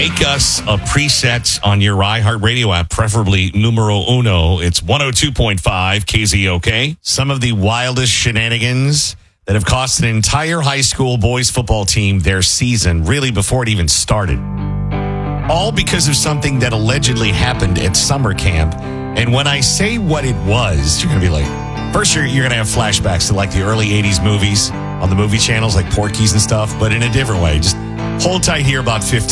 Make us a preset on your iHeartRadio app, preferably numero uno. It's 102.5 KZOK. Some of the wildest shenanigans that have cost an entire high school boys football team their season, really before it even started. All because of something that allegedly happened at summer camp. And when I say what it was, you're going to be like, first you're going to have flashbacks to like the early 80s movies on the movie channels like Porky's and stuff, but in a different way. Just hold tight here about 15